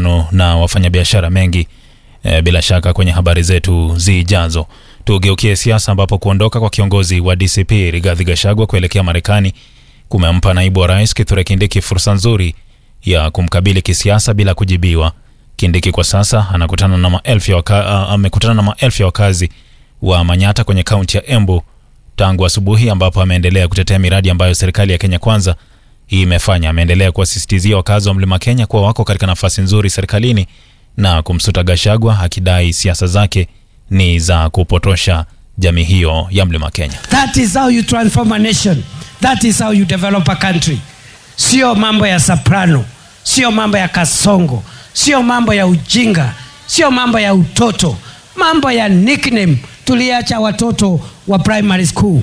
maandamano na wafanyabiashara mengi bila shaka kwenye habari zetu zijazo. Tugeukie siasa ambapo kuondoka kwa kiongozi wa DCP Rigathi Gachagua kuelekea Marekani kumempa naibu wa rais Kithure Kindiki fursa nzuri ya kumkabili kisiasa bila kujibiwa. Kindiki kwa sasa amekutana na maelfu ya wakazi wa Manyata kwenye kaunti ya Embu tangu asubuhi, ambapo ameendelea kutetea miradi ambayo serikali ya Kenya Kwanza imefanya. Ameendelea kuwasisitizia wakazi wa Mlima Kenya kuwa wako katika nafasi nzuri serikalini na kumsuta Gachagua akidai siasa zake ni za kupotosha jamii hiyo ya Mlima Kenya. That is how you transform a nation. That is how you develop a country. Sio mambo ya soprano, sio mambo ya kasongo, sio mambo ya ujinga, sio mambo ya utoto, mambo ya nickname. Tuliacha watoto wa primary school.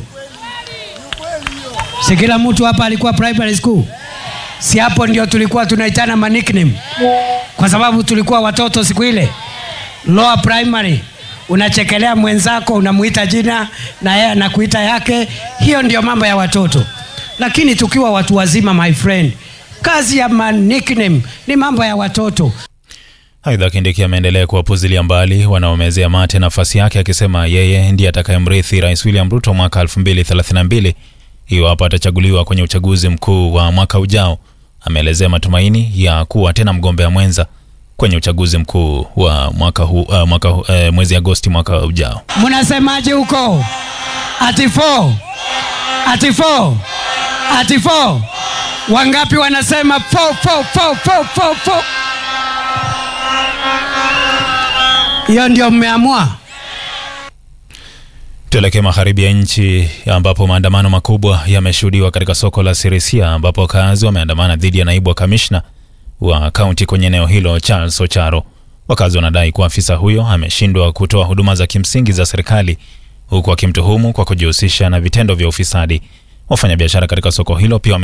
Si kila mtu hapa alikuwa primary school? Si hapo ndio tulikuwa tunaitana ma nickname? Kwa sababu tulikuwa watoto siku ile. Lower primary, unachekelea mwenzako, unamuita jina na yeye anakuita yake. Hiyo ndio mambo ya watoto. Lakini tukiwa watu wazima, my friend, kazi ya ma nickname ni mambo ya watoto. Aidha, Kindiki ameendelea kuwapuzilia mbali wanaomezea mate nafasi yake, akisema yeye ndiye atakayemrithi Rais William Ruto mwaka 2032 iwapo atachaguliwa kwenye uchaguzi mkuu wa mwaka ujao. Ameelezea matumaini ya kuwa tena mgombea mwenza kwenye uchaguzi mkuu wa mwezi Agosti mwaka ujao. Mnasemaje huko? Ati 4 wangapi wanasema 4? Hiyo ndio mmeamua. Tuelekee magharibi ya nchi ambapo maandamano makubwa yameshuhudiwa katika soko la Sirisia, ambapo wakazi wameandamana dhidi ya naibu wa kamishna wa kaunti kwenye eneo hilo Charles Ocharo. Wakazi wanadai kuwa afisa huyo ameshindwa kutoa huduma za kimsingi za serikali, huku akimtuhumu kwa kujihusisha na vitendo vya ufisadi. Wafanyabiashara katika soko hilo pia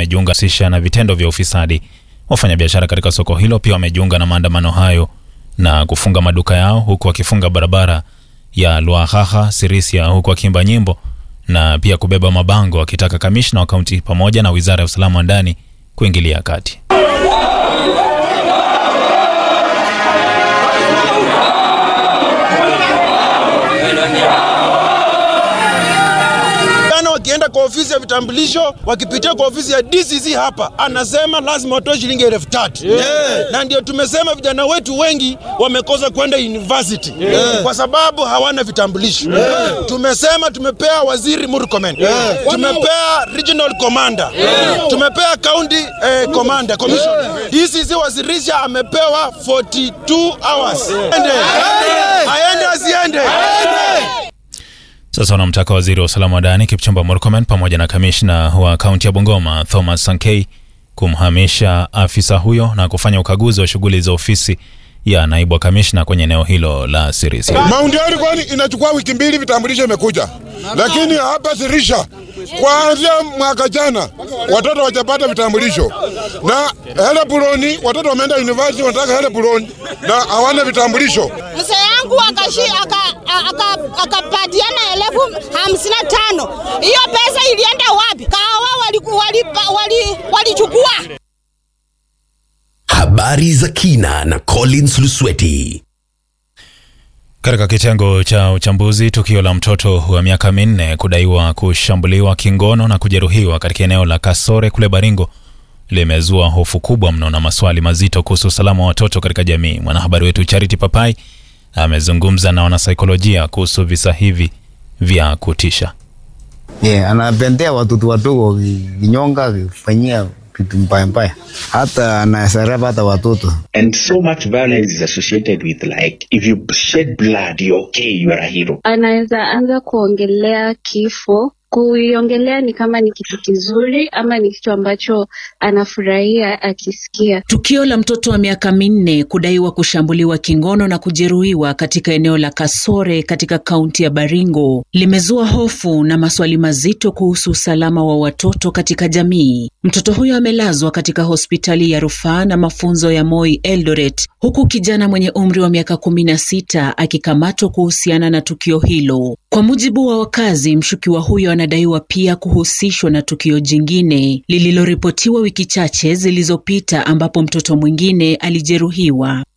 wamejiunga na maandamano hayo na kufunga maduka yao, huku wakifunga barabara ya Luahaha Sirisia, huku wakiimba nyimbo na pia kubeba mabango wakitaka kamishna wa kaunti pamoja na wizara ya usalama wa ndani kuingilia kati. Wakienda kwa ofisi ya vitambulisho, wakipitia kwa ofisi ya DCC hapa, anasema lazima watoe shilingi 3,000. Na ndio tumesema vijana wetu wengi wamekosa kwenda university kwa sababu hawana vitambulisho. Tumesema tumepea waziri Murkomen, tumepea regional commander, tumepea county commander commission. DCC wasirisha amepewa 42 hours. Aende asiende. Sasa wanamtaka waziri wa usalama wa ndani Kipchumba Murkomen pamoja na kamishna wa kaunti ya Bungoma Thomas Sankei kumhamisha afisa huyo na kufanya ukaguzi wa shughuli za ofisi ya naibu wa kamishna kwenye eneo hilo la Sirisia. Maundiani kwani inachukua wiki 2 vitambulisho imekuja. Lakini hapa Sirisia kuanzia mwaka jana watoto wajapata vitambulisho. Na Helebuloni watoto wameenda university wanataka Helebuloni na hawana vitambulisho. Mzee yangu akapatiana 55,000. Hiyo pesa ilienda wapi? Kahawa walichukua. Habari za kina na Collins Lusweti. Katika kitengo cha uchambuzi, tukio la mtoto wa miaka 4 kudaiwa kushambuliwa kingono na kujeruhiwa katika eneo la Kasore kule Baringo limezua hofu kubwa mno na maswali mazito kuhusu usalama wa watoto katika jamii. Mwanahabari wetu Charity Papai amezungumza na wanasaikolojia kuhusu visa hivi vya kutisha. Anapendea watoto wadogo vinyonga vifanyia vitu mbaya. Hata anasaraba hata watoto. And so much violence is associated with, like, if you shed blood, you're okay, you are a hero. Anaweza anza kuongelea kifo. Kuiongelea ni kama ni kitu kizuri ama ni kitu ambacho anafurahia akisikia. Tukio la mtoto wa miaka 4 kudaiwa kushambuliwa kingono na kujeruhiwa katika eneo la Kasore katika kaunti ya Baringo limezua hofu na maswali mazito kuhusu usalama wa watoto katika jamii. Mtoto huyo amelazwa katika hospitali ya rufaa na mafunzo ya Moi Eldoret, huku kijana mwenye umri wa miaka 16 akikamatwa kuhusiana na tukio hilo. Kwa mujibu wa wakazi, mshukiwa huyo anadaiwa pia kuhusishwa na tukio jingine lililoripotiwa wiki chache zilizopita ambapo mtoto mwingine alijeruhiwa.